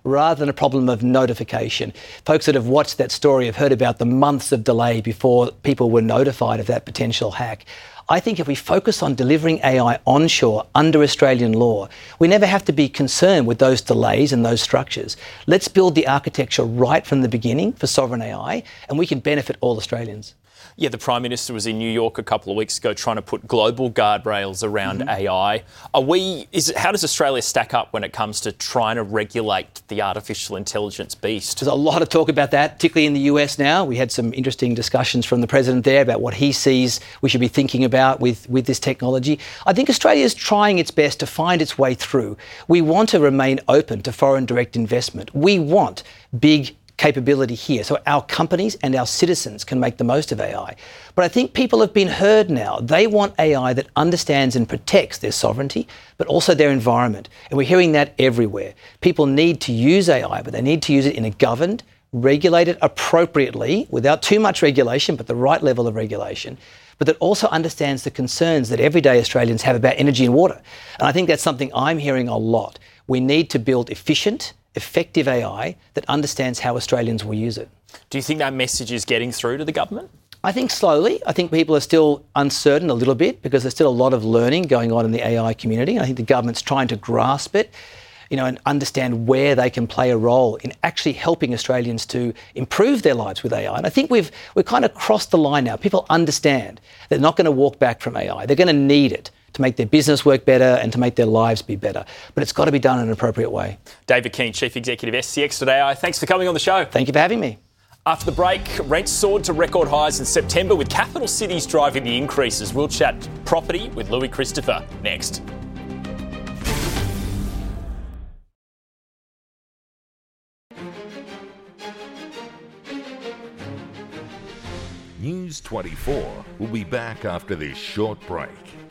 rather than a problem of notification. Folks that have watched that story have heard about the months of delay before people were notified of that potential hack. I think if we focus on delivering AI onshore under Australian law, we never have to be concerned with those delays and those structures. Let's build the architecture right from the beginning for sovereign AI, and we can benefit all Australians. Yeah, the Prime Minister was in New York a couple of weeks ago trying to put global guardrails around AI. How does Australia stack up when it comes to trying to regulate the artificial intelligence beast? There's a lot of talk about that, particularly in the US now. We had some interesting discussions from the President there about what he sees we should be thinking about with this technology. I think Australia is trying its best to find its way through. We want to remain open to foreign direct investment. We want big capability here, so our companies and our citizens can make the most of AI. But I think people have been heard now. They want AI that understands and protects their sovereignty, but also their environment. And we're hearing that everywhere. People need to use AI, but they need to use it in a governed, regulated appropriately, without too much regulation, but the right level of regulation, but that also understands the concerns that everyday Australians have about energy and water. And I think that's something I'm hearing a lot. We need to build efficient, effective AI that understands how Australians will use it. Do you think that message is getting through to the government? I think slowly. I think people are still uncertain a little bit because there's still a lot of learning going on in the AI community. I think the government's trying to grasp it, and understand where they can play a role in actually helping Australians to improve their lives with AI. And I think we've kind of crossed the line now. People understand they're not going to walk back from AI. They're going to need it to make their business work better and to make their lives be better. But it's got to be done in an appropriate way. David Keane, Chief Executive SCX.ai. Thanks for coming on the show. Thank you for having me. After the break, rents soared to record highs in September with capital cities driving the increases. We'll chat property with Louis Christopher next. News 24 will be back after this short break.